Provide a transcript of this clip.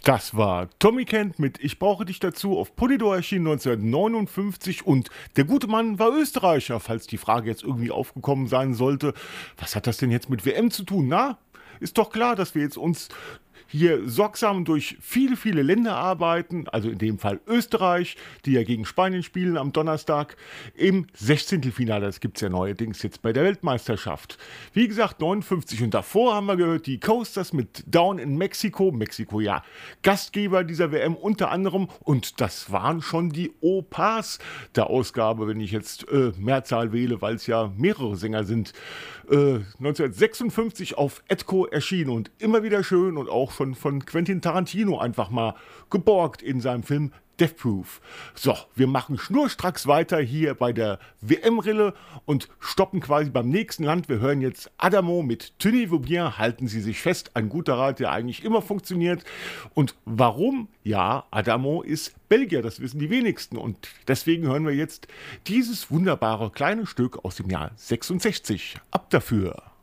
Das war Tommy Kent mit Ich brauche dich dazu auf Polydor erschienen 1959 und der gute Mann war Österreicher, falls die Frage jetzt irgendwie aufgekommen sein sollte. Was hat das denn jetzt mit WM zu tun? Na, ist doch klar, dass wir jetzt uns hier sorgsam durch viele, viele Länder arbeiten, also in dem Fall Österreich, die ja gegen Spanien spielen am Donnerstag im Sechzehntelfinale. Das gibt es ja neuerdings jetzt bei der Weltmeisterschaft. Wie gesagt, 59 und davor haben wir gehört, die Coasters mit Down in Mexiko. Mexiko, ja, Gastgeber dieser WM unter anderem. Und das waren schon die Opas der Ausgabe, wenn ich jetzt Mehrzahl wähle, weil es ja mehrere Sänger sind. 1956 auf Edco erschienen und immer wieder schön und auch schon von Quentin Tarantino einfach mal geborgt in seinem Film Death Proof. So, wir machen schnurstracks weiter hier bei der WM-Rille und stoppen quasi beim nächsten Land. Wir hören jetzt Adamo mit Tenez-vous bien, halten Sie sich fest, ein guter Rat, der eigentlich immer funktioniert. Und warum? Ja, Adamo ist Belgier, das wissen die wenigsten. Und deswegen hören wir jetzt dieses wunderbare kleine Stück aus dem Jahr 66. Ab dafür!